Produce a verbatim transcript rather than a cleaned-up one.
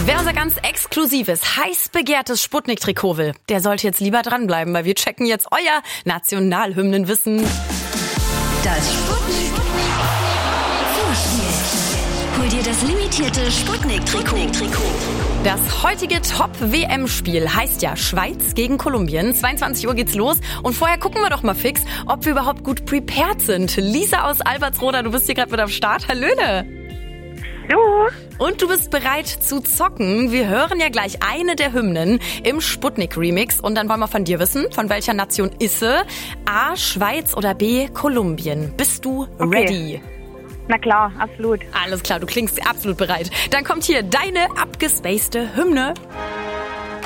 Wer unser ganz exklusives, heiß begehrtes Sputnik-Trikot will, der sollte jetzt lieber dranbleiben, weil wir checken jetzt euer Nationalhymnenwissen. Das Sputnik Vorspiel. Hol dir das limitierte Sputnik-Trikot. Das heutige Top-W M-Spiel heißt ja Schweiz gegen Kolumbien. zweiundzwanzig Uhr geht's los und vorher gucken wir doch mal fix, ob wir überhaupt gut prepared sind. Lisa aus Albertsroda, du bist hier gerade mit am Start. Hallöle! Hallo. Und du bist bereit zu zocken. Wir hören ja gleich eine der Hymnen im Sputnik-Remix und dann wollen wir von dir wissen, von welcher Nation ist sie? A, Schweiz oder B, Kolumbien? Bist du Okay. ready? Na klar, absolut. Alles klar, du klingst absolut bereit. Dann kommt hier deine abgespacede Hymne.